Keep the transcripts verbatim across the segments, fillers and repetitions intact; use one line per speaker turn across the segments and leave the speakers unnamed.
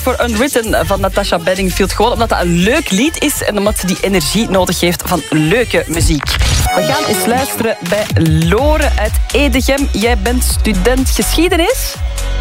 voor Unwritten van Natasha Bedingfield. Gewoon omdat dat een leuk lied is en omdat ze die energie nodig heeft van leuke muziek. We gaan eens luisteren bij Lore uit Edegem. Jij bent student geschiedenis.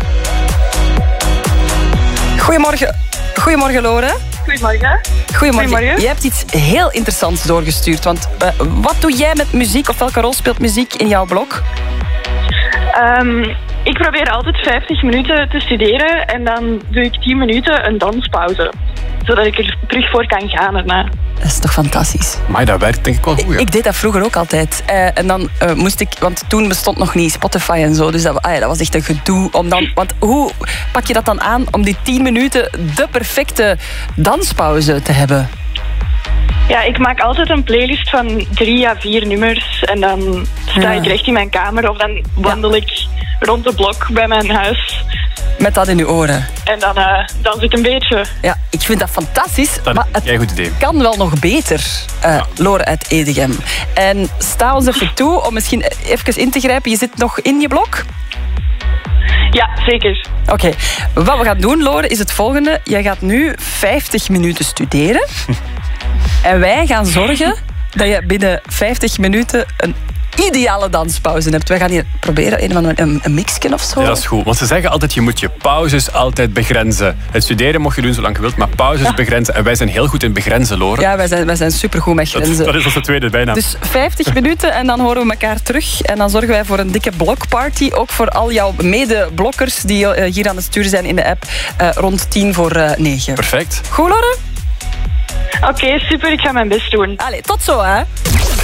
Goedemorgen. Goedemorgen, Lore.
Goedemorgen.
Goedemorgen.
Goedemorgen.
Je hebt iets heel interessants doorgestuurd. Want uh, wat doe jij met muziek of welke rol speelt muziek in jouw blog?
Um, ik probeer altijd vijftig minuten te studeren en dan doe ik tien minuten een danspauze. Zodat ik er terug voor kan gaan daarna.
Dat is toch fantastisch?
Maar dat werkt denk ik wel goed. Ja.
Ik deed dat vroeger ook altijd. Uh, en dan uh, moest ik, want toen bestond nog niet Spotify en zo. Dus dat, ah ja, dat was echt een gedoe. Om dan, want hoe pak je dat dan aan om die tien minuten de perfecte danspauze te hebben?
Ja, ik maak altijd een playlist van drie à vier nummers. En dan sta ik
Ja.
recht in mijn kamer of dan wandel ik rond de blok bij mijn huis.
Met dat in je oren.
En dan uh, dans ik een beetje.
Ja, ik vind dat fantastisch.
Dat
maar
is een
het
goed idee.
kan wel nog beter, uh, ja. Lore uit Edegem. En sta ons even toe om misschien even in te grijpen. Je zit nog in je blok?
Ja, zeker.
Oké, okay. Wat we gaan doen, Lore, is het volgende. Jij gaat nu vijftig minuten studeren. En wij gaan zorgen dat je binnen vijftig minuten een ideale danspauze hebt. Wij gaan hier proberen een, een, een mixje of zo.
Ja, dat is goed. Want ze zeggen altijd, je moet je pauzes altijd begrenzen. Het studeren mag je doen zolang je wilt, maar pauzes begrenzen. En wij zijn heel goed in begrenzen, Lore.
Ja, wij zijn, wij zijn supergoed met grenzen.
Dat, dat is onze tweede bijnaam.
Dus vijftig minuten en dan horen we elkaar terug. En dan zorgen wij voor een dikke blokparty. Ook voor al jouw mede-blokkers die hier aan het sturen zijn in de app. Uh, rond tien voor uh, negen.
Perfect.
Goed, Lore?
Oké, okay, super. Ik ga mijn best doen.
Allee, tot zo, hè.